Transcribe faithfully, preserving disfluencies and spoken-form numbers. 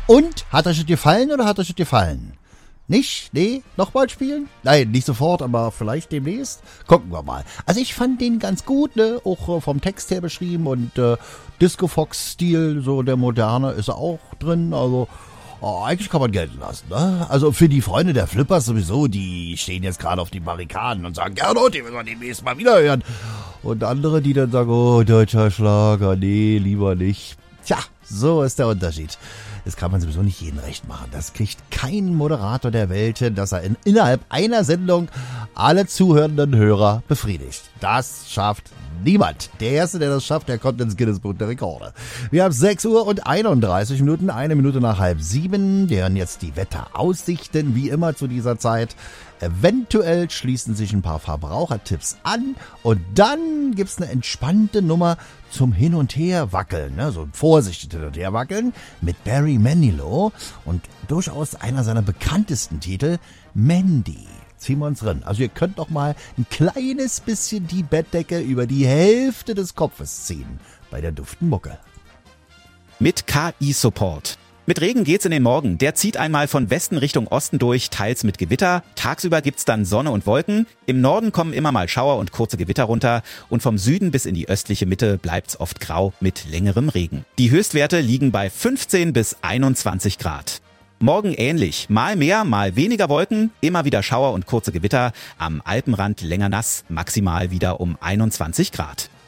Und, hat euch das gefallen oder hat euch das gefallen? Nicht? Nee? Nochmal spielen? Nein, nicht sofort, aber vielleicht demnächst. Gucken wir mal. Also ich fand den ganz gut, ne? Auch äh, vom Text her beschrieben und äh, Disco Fox-Stil, so der moderne, ist auch drin. Also oh, eigentlich kann man gelten lassen, ne? Also für die Freunde der Flippers sowieso, die stehen jetzt gerade auf die Barrikaden und sagen, Gernot, die müssen wir demnächst mal wieder hören. Und andere, die dann sagen, oh, deutscher Schlager, nee, lieber nicht. Tja, so ist der Unterschied. Das kann man sowieso nicht jedem recht machen. Das kriegt kein Moderator der Welt hin, dass er in, innerhalb einer Sendung alle zuhörenden Hörer befriedigt. Das schafft niemand. Der Erste, der das schafft, der kommt ins Guinness-Buch der Rekorde. Wir haben sechs Uhr und einunddreißig Minuten, eine Minute nach halb sieben. Wir hören jetzt die Wetteraussichten, wie immer zu dieser Zeit. Eventuell schließen sich ein paar Verbrauchertipps an und dann gibt's eine entspannte Nummer zum Hin- und Her-Wackeln, ne? So ein vorsichtiges Hin- und Her-Wackeln mit Barry Manilow und durchaus einer seiner bekanntesten Titel, Mandy. Ziehen wir uns drin. Also ihr könnt noch mal ein kleines bisschen die Bettdecke über die Hälfte des Kopfes ziehen bei der duften Mucke. Mit K I-Support. Mit Regen geht's in den Morgen. Der zieht einmal von Westen Richtung Osten durch, teils mit Gewitter. Tagsüber gibt's dann Sonne und Wolken. Im Norden kommen immer mal Schauer und kurze Gewitter runter. Und vom Süden bis in die östliche Mitte bleibt's oft grau mit längerem Regen. Die Höchstwerte liegen bei fünfzehn bis einundzwanzig Grad. Morgen ähnlich. Mal mehr, mal weniger Wolken. Immer wieder Schauer und kurze Gewitter. Am Alpenrand länger nass. Maximal wieder um einundzwanzig Grad.